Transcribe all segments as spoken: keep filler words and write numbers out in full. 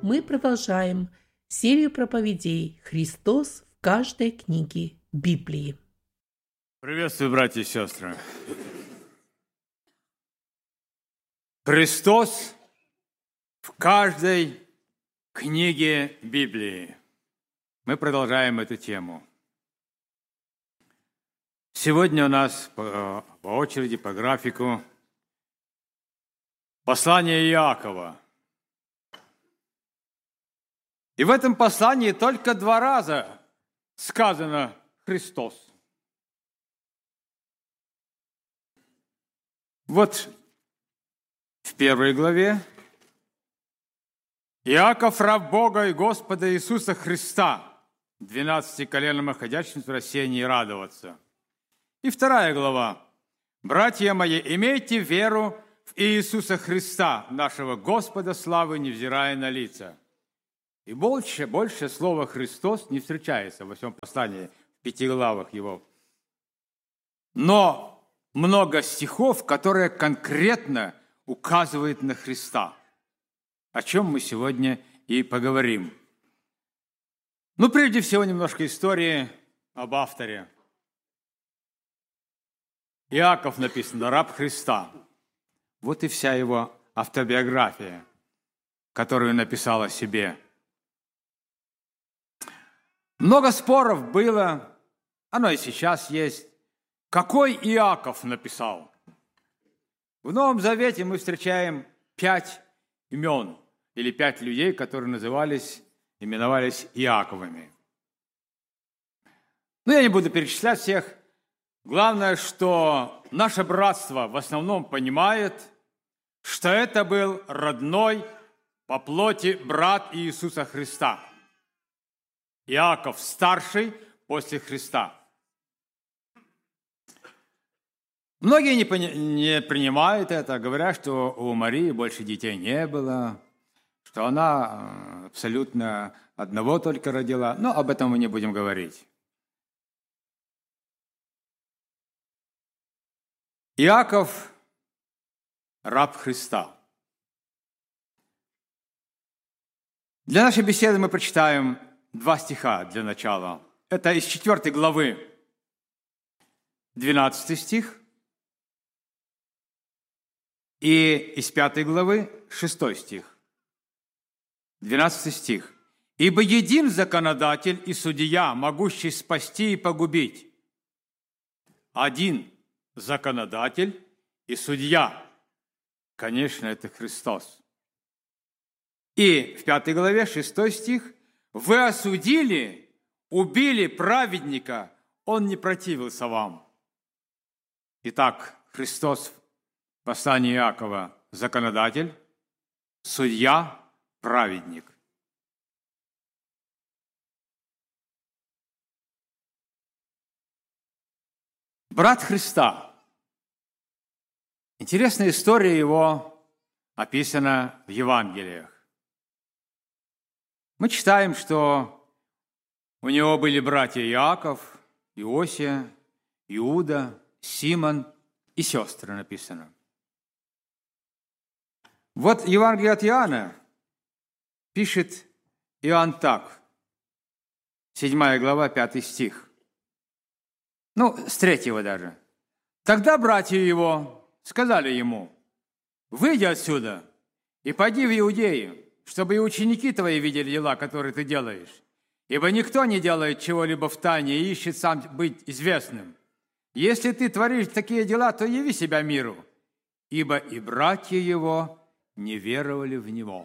мы продолжаем серию проповедей «Христос в каждой книге Библии». Приветствую, братья и сестры. Христос в каждой книге Библии. Мы продолжаем эту тему. Сегодня у нас по, по очереди, по графику, послание Иакова. И в этом послании только два раза сказано «Христос». Вот в первой главе Иаков, раб Бога и Господа Иисуса Христа, двенадцати коленам находящимся в рассеянии радоваться. И вторая глава. Братья мои, имейте веру в Иисуса Христа, нашего Господа славы, невзирая на лица. И больше, больше слова «Христос» не встречается во всем послании, в пяти главах его. Но много стихов, которые конкретно указывают на Христа, о чем мы сегодня и поговорим. Ну, прежде всего, немножко истории об авторе. Иаков написано «Раб Христа». Вот и вся его автобиография, которую написал о себе. Много споров было, оно и сейчас есть. Какой Иаков написал? В Новом Завете мы встречаем пять имен, или пять людей, которые назывались, именовались Иаковыми. Но я не буду перечислять всех. Главное, что наше братство в основном понимает, что это был родной по плоти брат Иисуса Христа. Иаков старший после Христа. Многие не, пони- не принимают это, говорят, что у Марии больше детей не было, что она абсолютно одного только родила. Но об этом мы не будем говорить. Иаков – раб Христа. Для нашей беседы мы прочитаем два стиха для начала. Это из четвёртой главы, двенадцатый стих, и из пятой главы, шестой стих. двенадцатый стих. «Ибо един законодатель и судья, могущий спасти и погубить». Один законодатель и судья. Конечно, это Христос. И в пятой главе, шестой стих. «Вы осудили, убили праведника, он не противился вам». Итак, Христос в послании Иакова – законодатель, судья, праведник. Брат Христа. Интересная история его описана в Евангелиях. Мы читаем, что у него были братья Иаков, Иосия, Иуда, Симон и сестры написано. Вот Евангелие от Иоанна пишет Иоанн так, седьмая глава, пятый стих. Ну, с третьего даже. «Тогда братья его сказали ему: выйди отсюда и пойди в Иудею, чтобы и ученики твои видели дела, которые ты делаешь. Ибо никто не делает чего-либо в тайне и ищет сам быть известным. Если ты творишь такие дела, то яви себя миру, ибо и братья его не веровали в него».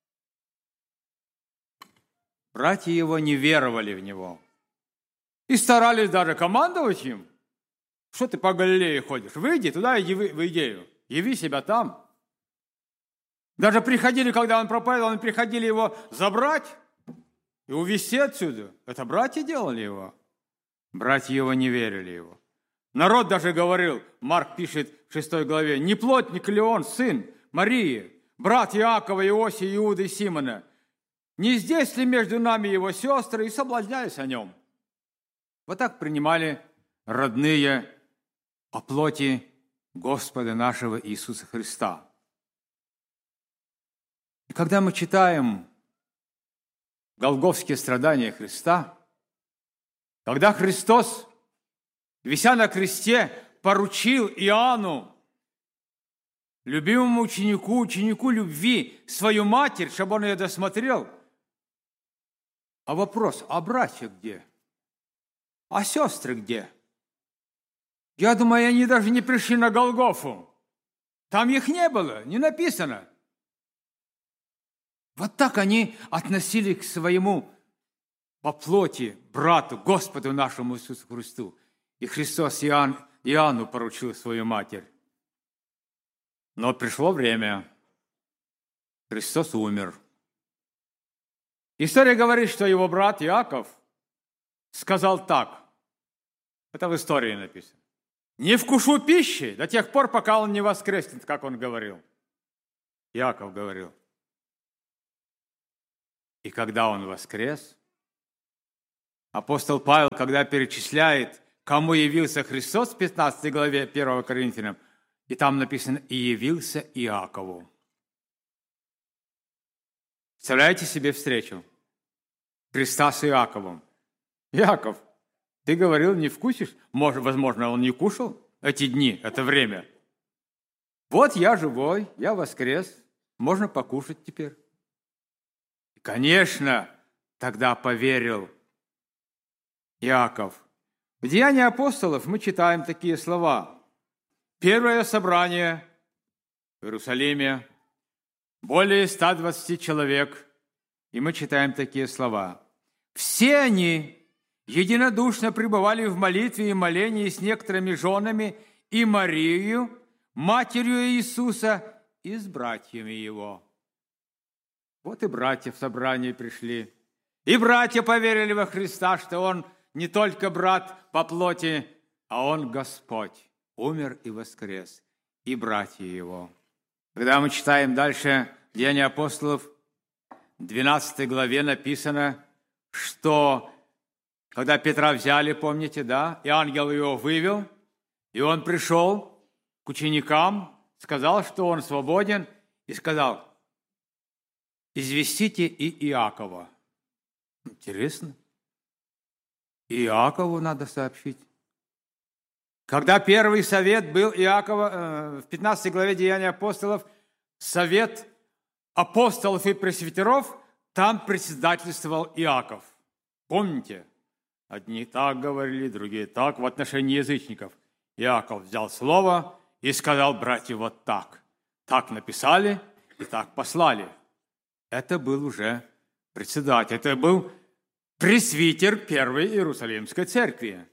Братья его не веровали в него. И старались даже командовать им. Что ты по Галилее ходишь? Выйди туда, иди в Иудею. Яви себя там. Даже приходили, когда он проповедовал, приходили его забрать и увезти отсюда. Это братья делали его. Братья его не верили его. Народ даже говорил, Марк пишет в шестой главе, не плотник ли он, сын Марии, брат Иакова, Иосия, Иуды и Симона? Не здесь ли между нами его сестры? И соблазнялись о нем. Вот так принимали родные по плоти Господа нашего Иисуса Христа. И когда мы читаем голгофские страдания Христа, когда Христос, вися на кресте, поручил Иоанну, любимому ученику, ученику любви, свою матерь, чтобы он ее досмотрел. А вопрос, а братья где? А сестры где? Я думаю, они даже не пришли на Голгофу. Там их не было, не написано. Вот так они относились к своему по плоти брату, Господу нашему Иисусу Христу. И Христос Иоанн, Иоанну поручил свою матерь. Но пришло время. Христос умер. История говорит, что его брат Иаков сказал так. Это в истории написано. «Не вкушу пищи до тех пор, пока он не воскреснет», как он говорил. Иаков говорил. И когда он воскрес, апостол Павел, когда перечисляет, кому явился Христос в пятнадцатой главе первого Коринфянам, и там написано «И явился Иакову». Представляете себе встречу Христа с Иаковом. Иаков, ты говорил, не вкусишь? Может, возможно, он не кушал эти дни, это время. Вот я живой, я воскрес, можно покушать теперь. И, конечно, тогда поверил Иаков. В Деянии апостолов мы читаем такие слова. Первое собрание в Иерусалиме, более ста двадцати человек, и мы читаем такие слова. Все они единодушно пребывали в молитве и молении с некоторыми женами и Марией, матерью Иисуса, и с братьями его. Вот и братья в собрании пришли. И братья поверили во Христа, что Он не только брат по плоти, а Он Господь. Умер и воскрес. И братья Его. Когда мы читаем дальше Деяния апостолов, в двенадцатой главе написано, что когда Петра взяли, помните, да, и ангел его вывел, и он пришел к ученикам, сказал, что он свободен, и сказал, известите и Иакова. Интересно. И Иакову надо сообщить. Когда первый совет был Иакова, в пятнадцатой главе Деяний апостолов, совет апостолов и пресвитеров, там председательствовал Иаков. Помните? Одни так говорили, другие так в отношении язычников. Иаков взял слово и сказал, братья, вот так. Так написали и так послали. Это был уже председатель, это был пресвитер Первой Иерусалимской церкви.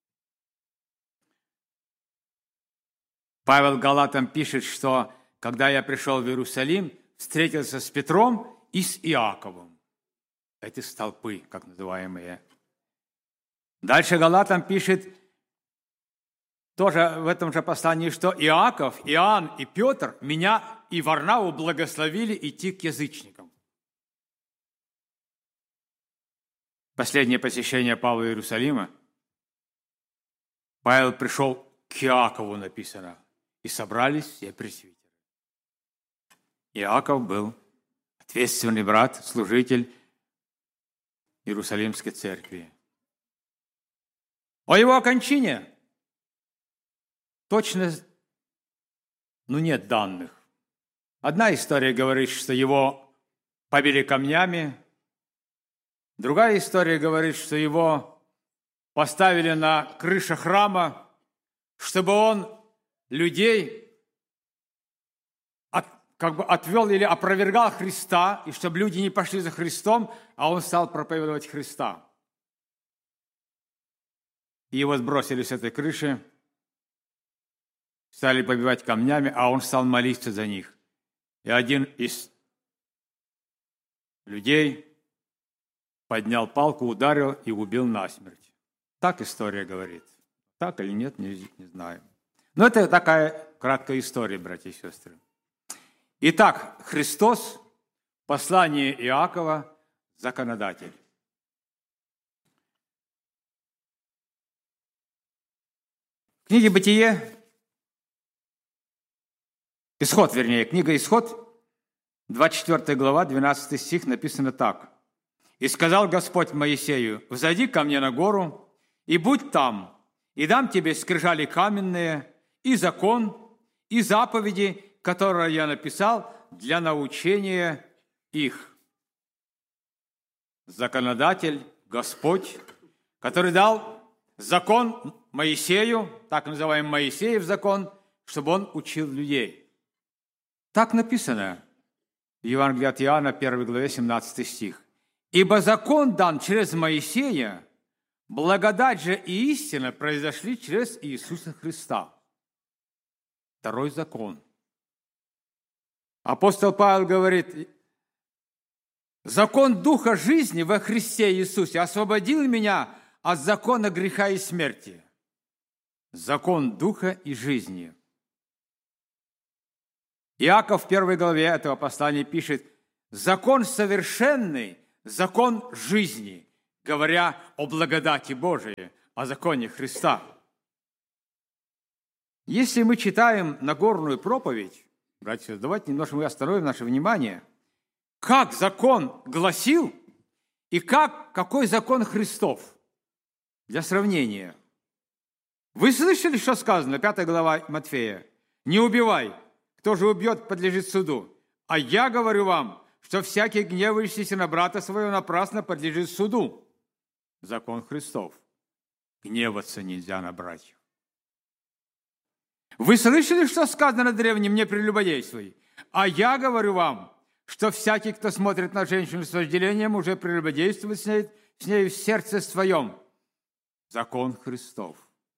Павел Галатам пишет, что когда я пришел в Иерусалим, встретился с Петром и с Иаковом. Эти столпы, как называемые. Дальше Галатам пишет, тоже в этом же послании, что Иаков, Иоанн и Петр меня и Варнаву благословили идти к язычникам. Последнее посещение Павла Иерусалима. Павел пришел к Иакову, написано, и собрались все пресвитеры. Иаков был ответственный брат, служитель Иерусалимской церкви. О его окончании точно, ну, нет данных. Одна история говорит, что его побили камнями, другая история говорит, что его поставили на крыше храма, чтобы он людей от, как бы отвел или опровергал Христа, и чтобы люди не пошли за Христом, а он стал проповедовать Христа. И его сбросили с этой крыши, стали побивать камнями, а он стал молиться за них. И один из людей поднял палку, ударил и убил насмерть. Так история говорит. Так или нет, не, не знаю. Но это такая краткая история, братья и сестры. Итак, Христос, послание Иакова, законодатель. В книге «Бытие», Исход, вернее, книга «Исход», двадцать четвёртая глава, двенадцатый стих, написано так. И сказал Господь Моисею: взойди ко мне на гору, и будь там, и дам тебе скрижали каменные, и закон, и заповеди, которые я написал для научения их. Законодатель, Господь, который дал закон Моисею, так называемый Моисеев закон, чтобы он учил людей. Так написано в Евангелии от Иоанна, первой главе, семнадцатый стих. «Ибо закон дан через Моисея, благодать же и истина произошли через Иисуса Христа». Второй закон. Апостол Павел говорит: «Закон Духа жизни во Христе Иисусе освободил меня от закона греха и смерти». Закон Духа и жизни. Иаков в первой главе этого послания пишет: «Закон совершенный, закон жизни», говоря о благодати Божией, о законе Христа. Если мы читаем Нагорную проповедь, братья, давайте немножко мы остановим наше внимание, как закон гласил и как, какой закон Христов. Для сравнения. Вы слышали, что сказано, пятая глава Матфея? «Не убивай, кто же убьет, подлежит суду. А я говорю вам, что всякий, гневающийся на брата своего, напрасно подлежит суду». Закон Христов. Гневаться нельзя на братьев. Вы слышали, что сказано на древнем: «Не прелюбодействуй»? А я говорю вам, что всякий, кто смотрит на женщину с вожделением, уже прелюбодействует с ней, с ней в сердце своем. Закон Христов.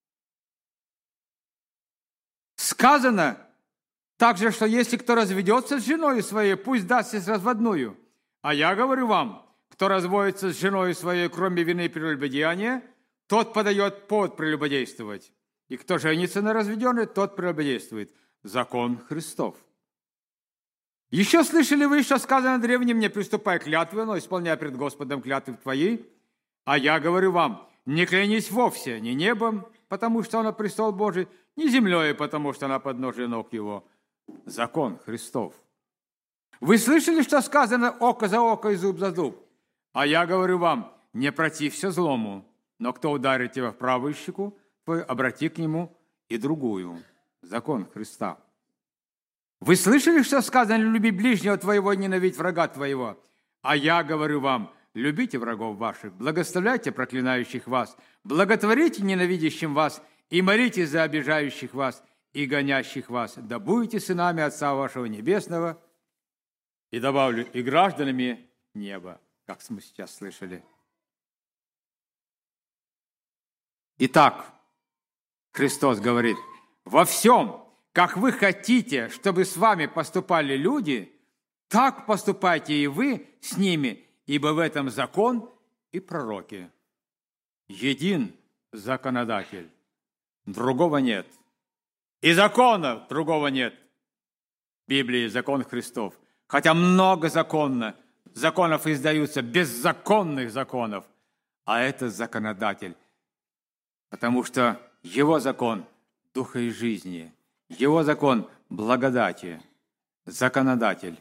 Сказано также, что если кто разведется с женой своей, пусть даст ей разводную. А я говорю вам, кто разводится с женой своей, кроме вины прелюбодеяния, тот подает повод прелюбодействовать. И кто женится на разведенной, тот прелюбодействует. Закон Христов. Еще слышали вы, что сказано на древнем: «Не приступай к клятве, но исполняй пред Господом клятвы твои». А я говорю вам, не клянись вовсе ни небом, потому что оно престол Божий, ни землей, потому что она подножие ног его. Закон Христов. Вы слышали, что сказано: око за око и зуб за зуб? А я говорю вам, не протився злому, но кто ударит тебя в правую щеку, твою, обрати к нему и другую. Закон Христа. Вы слышали, что сказано: люби ближнего твоего, ненавидь врага твоего? А я говорю вам, любите врагов ваших, благословляйте проклинающих вас, благотворите ненавидящим вас и молитесь за обижающих вас и гонящих вас, да будете сынами Отца вашего Небесного, и добавлю, и гражданами неба, как мы сейчас слышали. Итак, Христос говорит: во всем, как вы хотите, чтобы с вами поступали люди, так поступайте и вы с ними, ибо в этом закон и пророки. Един законодатель, другого нет. И закона другого нет. В Библии закон Христов. Хотя много законно, законов издаются, беззаконных законов, а это законодатель. Потому что его закон – духа и жизни, его закон – благодати, законодатель,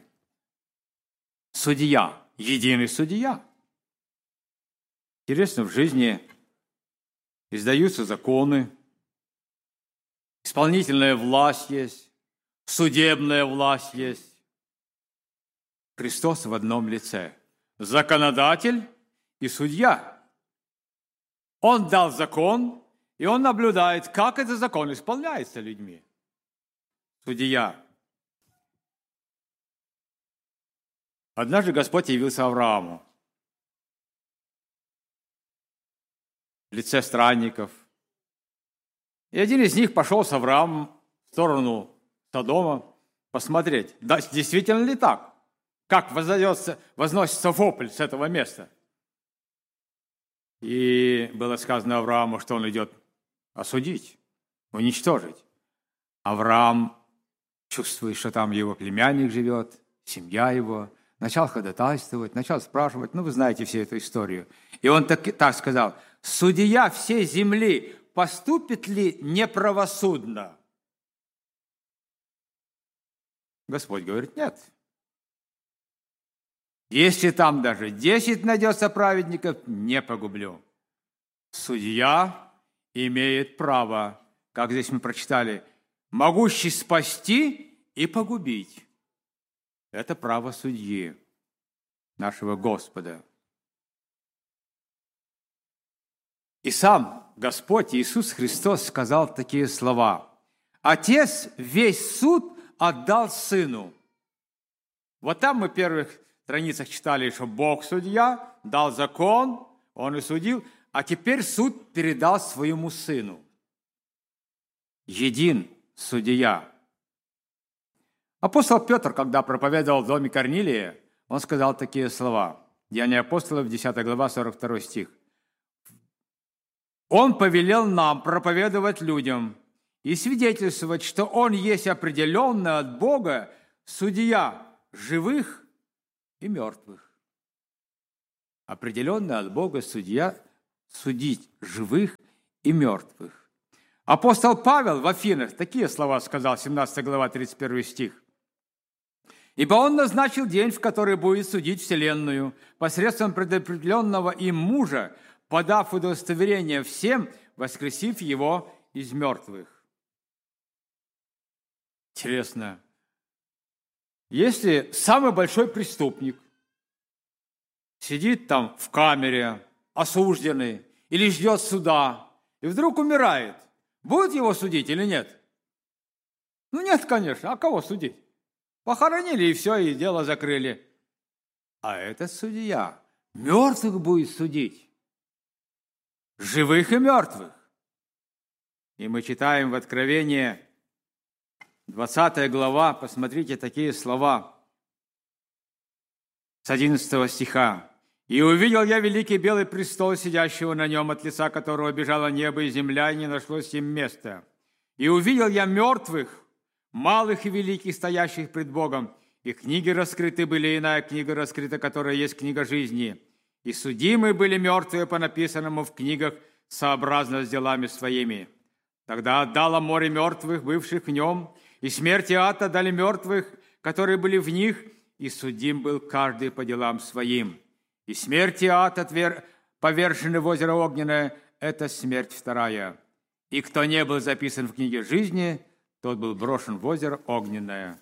судья, единый судья. Интересно, в жизни издаются законы, исполнительная власть есть, судебная власть есть. Христос в одном лице – законодатель и судья. Он дал закон, и он наблюдает, как этот закон исполняется людьми. Судья. Однажды Господь явился Аврааму в лице странников. И один из них пошел с Авраамом в сторону Содома посмотреть, да, действительно ли так, как возносится, возносится вопль с этого места. И было сказано Аврааму, что он идет осудить, уничтожить. Авраам, чувствует, что там его племянник живет, семья его, начал ходатайствовать, начал спрашивать, ну, вы знаете всю эту историю. И он так, так сказал: «Судья всей земли поступит ли неправосудно?» Господь говорит: нет. Если там даже десять найдется праведников, не погублю. Судья имеет право, как здесь мы прочитали, могущий спасти и погубить. Это право судьи, нашего Господа. И сам Господь Иисус Христос сказал такие слова: «Отец весь суд отдал Сыну». Вот там мы в первых страницах читали, что Бог судья, дал закон, Он и судил, а теперь суд передал своему Сыну. Един судья. Апостол Петр, когда проповедовал в доме Корнилия, он сказал такие слова. Деяния апостолов, десятая глава, сорок второй стих. «Он повелел нам проповедовать людям и свидетельствовать, что Он есть определенный от Бога судья живых и мертвых». Определенный от Бога судья судить живых и мертвых. Апостол Павел в Афинах такие слова сказал, семнадцатая глава, тридцать первый стих. «Ибо Он назначил день, в который будет судить вселенную, посредством предопределенного им мужа, подав удостоверение всем, воскресив его из мертвых». Интересно, если самый большой преступник сидит там в камере, осужденный, или ждет суда, и вдруг умирает, будут его судить или нет? Ну нет, конечно, а кого судить? Похоронили, и все, и дело закрыли. А этот судья мертвых будет судить. Живых и мертвых. И мы читаем в Откровении, двадцатая глава, посмотрите такие слова с одиннадцатого стиха. «И увидел я великий белый престол, сидящего на нем, от лица которого бежало небо и земля, и не нашлось им места. И увидел я мертвых, малых и великих, стоящих пред Богом, и книги раскрыты были, и иная книга раскрыта, которая есть книга жизни. И судимы были мертвые по написанному в книгах, сообразно с делами своими. Тогда отдало море мертвых, бывших в нем, и смерть и ад отдали мертвых, которые были в них, и судим был каждый по делам своим. И смерть и ад отвер... повержены в озеро огненное, это смерть вторая. И кто не был записан в книге жизни, тот был брошен в озеро огненное».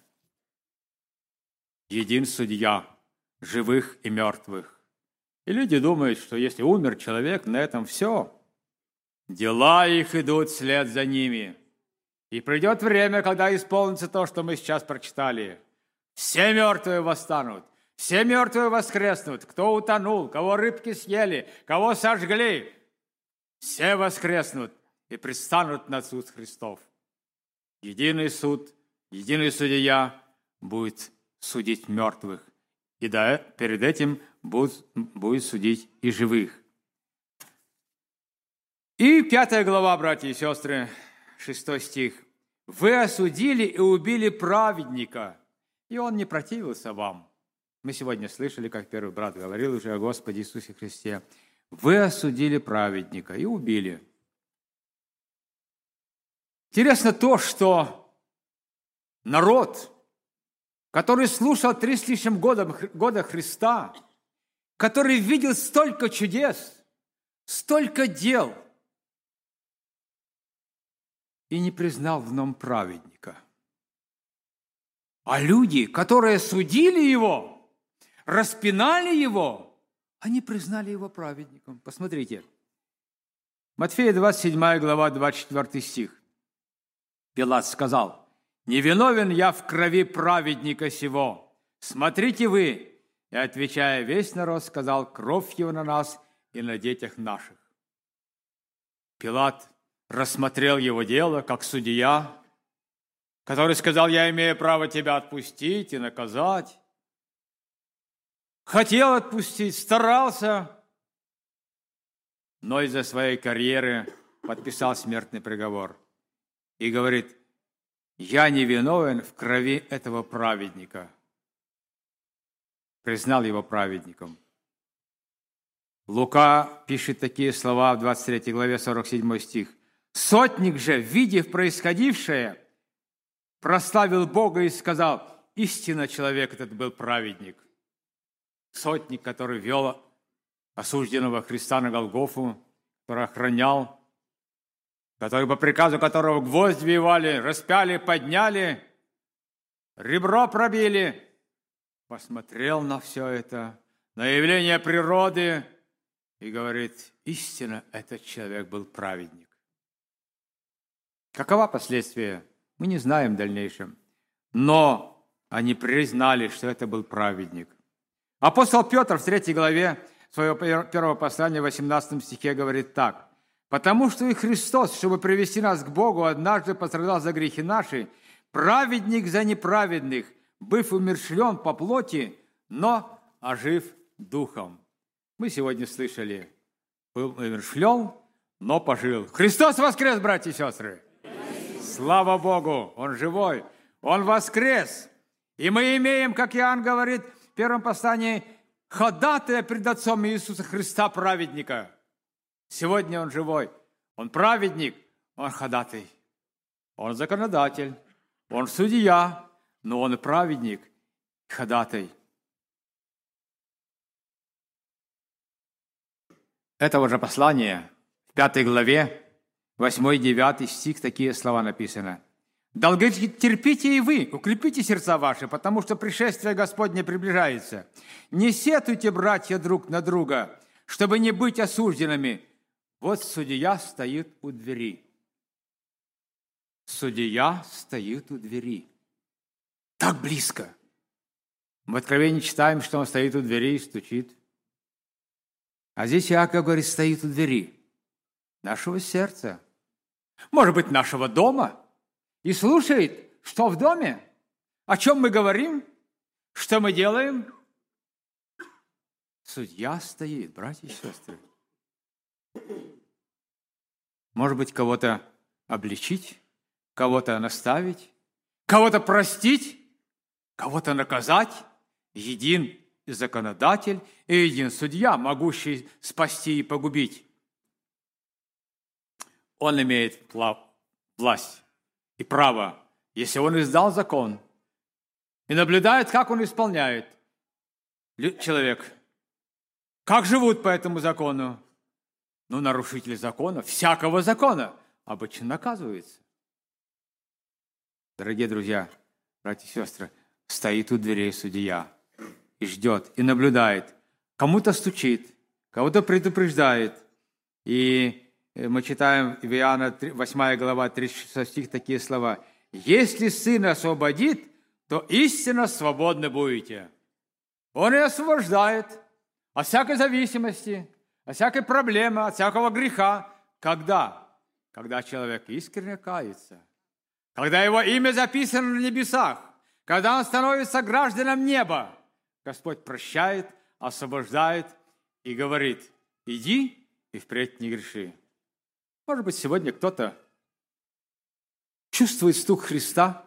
Един судья живых и мертвых. И люди думают, что если умер человек, на этом все. Дела их идут вслед за ними. И придет время, когда исполнится то, что мы сейчас прочитали. Все мертвые восстанут, все мертвые воскреснут. Кто утонул, кого рыбки съели, кого сожгли, все воскреснут и предстанут на суд Христов. Единый суд, единый судья будет судить мертвых. И да, перед этим будет, будет судить и живых. И пятая глава, братья и сестры, шестой стих. «Вы осудили и убили праведника, и он не противился вам». Мы сегодня слышали, как первый брат говорил уже о Господе Иисусе Христе. «Вы осудили праведника и убили». Интересно то, что народ, который слушал три с лишним года, года Христа, который видел столько чудес, столько дел, и не признал в нем праведника. А люди, которые судили его, распинали его, они признали его праведником. Посмотрите. Матфея двадцать седьмая глава, двадцать четвёртый стих. Пилат сказал: «Не виновен я в крови праведника сего. Смотрите вы». И, отвечая, весь народ сказал: «Кровь его на нас и на детях наших». Пилат рассмотрел его дело как судья, который сказал: «Я имею право тебя отпустить и наказать». Хотел отпустить, старался, но из-за своей карьеры подписал смертный приговор. И говорит: «Я не виновен в крови этого праведника». Признал его праведником. Лука пишет такие слова в двадцать третьей главе, сорок седьмой стих. «Сотник же, видев происходившее, прославил Бога и сказал: истинно человек этот был праведник». сотник, который вел осужденного Христа на Голгофу, который охранял, который по приказу которого гвоздь вбивали, распяли, подняли, ребро пробили, посмотрел на все это, на явление природы и говорит: истинно, этот человек был праведник. Какова последствия, мы не знаем в дальнейшем, но они признали, что это был праведник. Апостол Петр в третьей главе своего первого послания в восемнадцатом стихе говорит так: «Потому что и Христос, чтобы привести нас к Богу, однажды пострадал за грехи наши, праведник за неправедных, быв умерщвлен по плоти, но ожив духом». Мы сегодня слышали: был умерщвлен, но пожил. Христос воскрес, братья и сестры! Слава Богу! Он живой, Он воскрес. И мы имеем, как Иоанн говорит в первом послании, ходатая пред Отцом Иисуса Христа, праведника. Сегодня Он живой, Он праведник, Он ходатай, Он законодатель, Он судья, но Он и праведник, и ходатай. Этого же послания в пятой главе, восьмой-девятый стих, такие слова написаны. «Долготерпите и вы, укрепите сердца ваши, потому что пришествие Господне приближается. Не сетуйте, братья, друг на друга, чтобы не быть осужденными. Вот судья стоит у двери». Судья стоит у двери. Так близко. В Откровении читаем, что он стоит у двери и стучит. А здесь Иаков говорит, стоит у двери нашего сердца. Может быть, нашего дома. И слушает, что в доме, о чем мы говорим, что мы делаем. Судья стоит, братья и сестры. Может быть, кого-то обличить, кого-то наставить, кого-то простить, кого-то наказать. Един законодатель и един судья, могущий спасти и погубить. Он имеет власть и право, если он издал закон и наблюдает, как он исполняет человек, как живут по этому закону. Ну, нарушитель закона, всякого закона, обычно наказывается. Дорогие друзья, братья и сестры, стоит у дверей судья и ждет, и наблюдает. Кому-то стучит, кого-то предупреждает. И мы читаем в Иоанна восьмая глава, тридцать шестой стих, такие слова. «Если Сын освободит, то истинно свободны будете». Он и освобождает от всякой зависимости, от всякой проблемы, от всякого греха. Когда? Когда человек искренне кается. Когда его имя записано на небесах. Когда он становится гражданом неба. Господь прощает, освобождает и говорит: иди и впредь не греши. Может быть, сегодня кто-то чувствует стук Христа,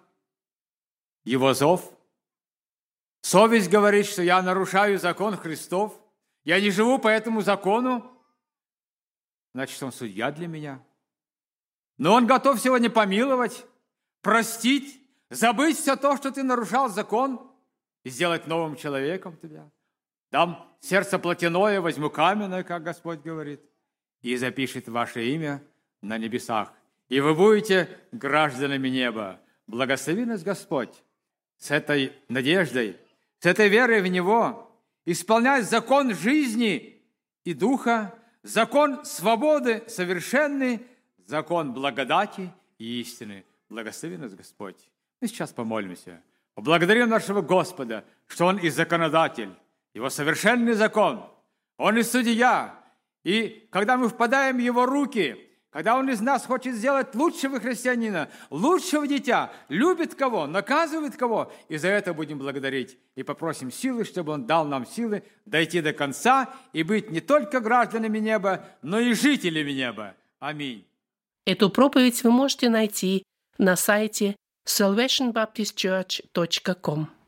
Его зов. Совесть говорит, что я нарушаю закон Христов, я не живу по этому закону, значит, Он судья для меня. Но Он готов сегодня помиловать, простить, забыть все то, что ты нарушал закон, и сделать новым человеком тебя. Дам сердце плотяное, возьму каменное, как Господь говорит, и запишет ваше имя на небесах. И вы будете гражданами неба. Благослови нас Господь с этой надеждой, с этой верой в Него, исполнять закон жизни и духа, закон свободы совершенный, закон благодати и истины. Благослови нас Господь. Мы сейчас помолимся. Поблагодарим нашего Господа, что Он и законодатель, Его совершенный закон, Он и судья. И когда мы впадаем в Его руки, когда Он из нас хочет сделать лучшего христианина, лучшего дитя, любит кого, наказывает кого, и за это будем благодарить. И попросим силы, чтобы Он дал нам силы дойти до конца и быть не только гражданами неба, но и жителями неба. Аминь. Эту проповедь вы можете найти на сайте salvation baptist church точка com.